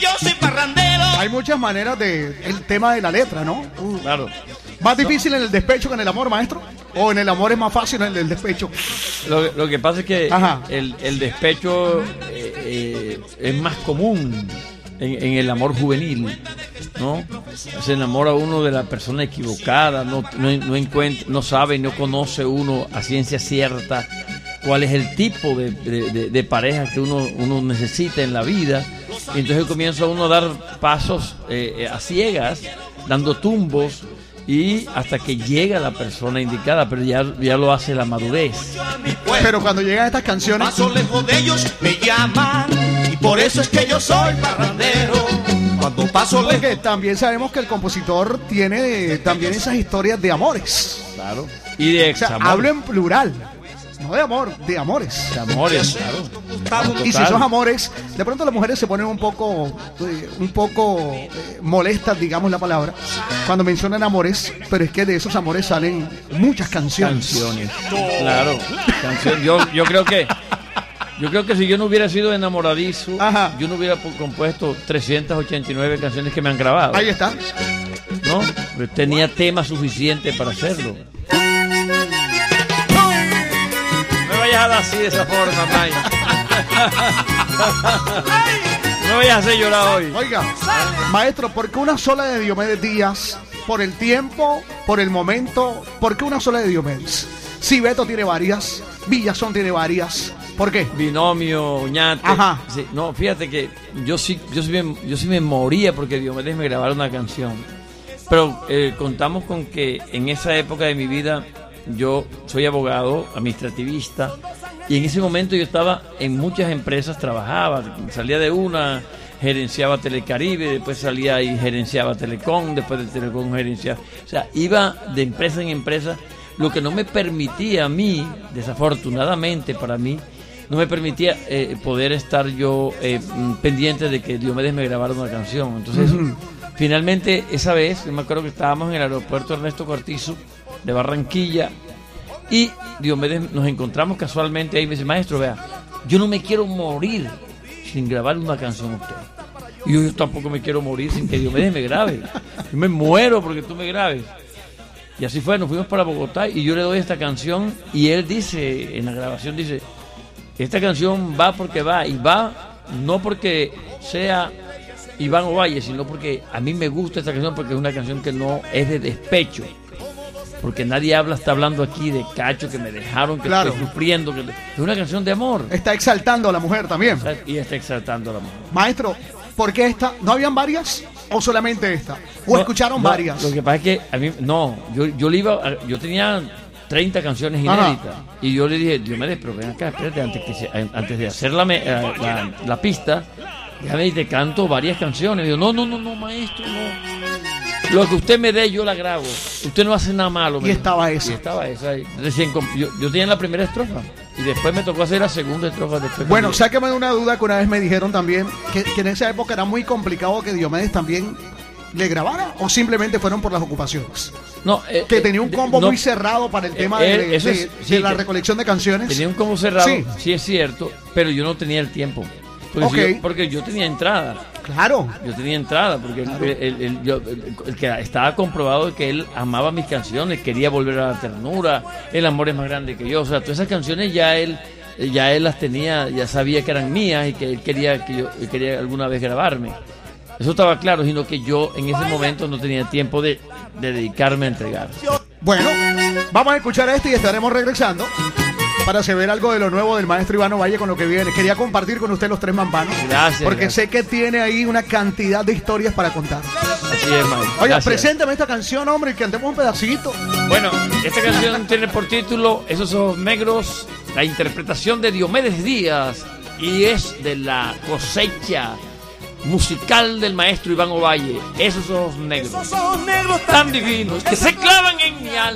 yo soy parrandero. Hay muchas maneras el tema de la letra, ¿no? Claro. ¿Más difícil en el despecho que en el amor, maestro? ¿O en el amor es más fácil en el despecho? Lo que pasa es que el despecho es más común en el amor juvenil, ¿no? Se enamora uno de la persona equivocada, no sabe, no conoce uno a ciencia cierta cuál es el tipo de pareja que uno necesita en la vida. Y entonces comienza uno a dar pasos a ciegas, dando tumbos, y hasta que llega la persona indicada, pero ya lo hace la madurez. Pero cuando llegan estas canciones, paso lejos de ellos me llaman, y por eso es que yo soy parrandero. Cuando paso lejos. Porque también sabemos que el compositor tiene también esas historias de amores. Claro. Y de examor. O sea, hablo en plural. No de amor, de amores. De amores, claro. Y si esos amores, de pronto las mujeres se ponen un poco molestas, digamos la palabra, cuando mencionan amores, pero es que de esos amores salen muchas canciones. Claro. Yo creo que si yo no hubiera sido enamoradizo, yo no hubiera compuesto 389 canciones que me han grabado. Ahí está. ¿No? Pero tenía tema suficiente para hacerlo. Así de esa forma, May. No vayas a hacer llorar hoy. Oiga, maestro, ¿por qué una sola de Diomedes Díaz? ¿Por el tiempo? ¿Por el momento? ¿Por qué una sola de Diomedes? Si Beto tiene varias, Villazón tiene varias, ¿por qué? Binomio, Uñate. Ajá. Sí, no, fíjate que yo sí me moría porque Diomedes me grabara una canción. Pero contamos con que en esa época de mi vida yo soy abogado, administrativista, y en ese momento yo estaba en muchas empresas, trabajaba, salía de una, gerenciaba Telecaribe, después salía y gerenciaba Telecom, después de Telecom gerenciaba, o sea, iba de empresa en empresa, lo que no me permitía a mí, desafortunadamente para mí, no me permitía poder estar yo pendiente de que Diomedes me grabara una canción. Entonces, finalmente, esa vez, yo me acuerdo que estábamos en el aeropuerto Ernesto Cortizo de Barranquilla, y Diomedes nos encontramos casualmente ahí, y me dice: maestro, vea, yo no me quiero morir sin grabar una canción a usted. Y yo tampoco me quiero morir sin que Diomedes me grabe. Yo me muero porque tú me grabes. Y así fue, nos fuimos para Bogotá y yo le doy esta canción, y él dice, en la grabación dice: esta canción va porque va, y va no porque sea Iván Ovalle, sino porque a mí me gusta esta canción, porque es una canción que no es de despecho, porque nadie está hablando aquí de cacho, que me dejaron, que estoy sufriendo, que es una canción de amor. Está exaltando a la mujer también. Y está exaltando a la mujer. Maestro, ¿por qué esta? ¿No habían varias o solamente esta? ¿O escucharon varias? Lo que pasa es que a mí, yo tenía 30 canciones inéditas. Y yo le dije: Diomedes, pero ven acá, espérate, antes de hacer la pista, déjame, te canto varias canciones. Y yo: no, maestro, no. Lo que usted me dé, yo la grabo. Usted no hace nada malo. Y estaba esa. Y estaba esa ahí. Yo tenía la primera estrofa. Y después me tocó hacer la segunda estrofa. Bueno, sáqueme de una duda que una vez me dijeron también, que en esa época era muy complicado que Diomedes también le grabara, o simplemente fueron por las ocupaciones. No, que tenía un combo muy cerrado para el tema de la recolección de canciones. Tenía un combo cerrado, sí es cierto, pero yo no tenía el tiempo. Porque yo tenía entrada. Claro. Yo tenía entrada, porque el que estaba comprobado que él amaba mis canciones, quería volver a la ternura, el amor es más grande que yo. O sea, todas esas canciones ya él las tenía, ya sabía que eran mías y que él quería alguna vez grabarme. Eso estaba claro, sino que yo en ese momento no tenía tiempo de dedicarme a entregar. Bueno, vamos a escuchar esto y estaremos regresando para saber algo de lo nuevo del maestro Iván Ovalle con lo que viene. Quería compartir con usted los tres mampanos. Gracias. Porque sé que tiene ahí una cantidad de historias para contar. Así es, maestro. Oiga, preséntame esta canción, hombre, y cantemos un pedacito. Bueno, esta canción tiene por título Esos ojos negros, la interpretación de Diomedes Díaz, y es de la cosecha musical del maestro Iván Ovalle. Esos ojos negros tan divinos que se clavan en mi alma.